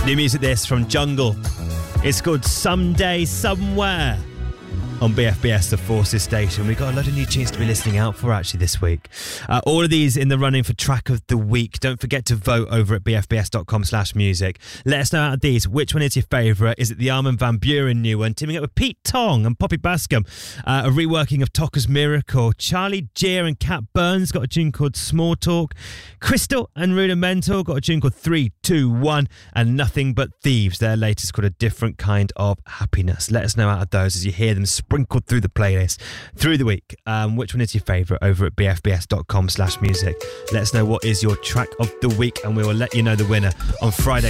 New music this from Jungle. It's called Someday Somewhere on BFBS, the Forces station. We've got a lot of new tunes to be listening out for actually this week. All of these in the running for track of the week. Don't forget to vote over at bfbs.com/music. Let us know out of these which one is your favourite. Is it the Armin van Buuren new one, teaming up with Pete Tong and Poppy Bascom? A reworking of Tokka's Miracle. Charlie Gear and Cat Burns got a tune called Small Talk. Crystal and Rudimental got a tune called 3, 2, 1. And Nothing But Thieves, their latest, called A Different Kind of Happiness. Let us know out of those as you hear them sprinkled through the playlist through the week. Which one is your favourite over at bfbs.com/music. Let us know what is your track of the week and we will let you know the winner on Friday.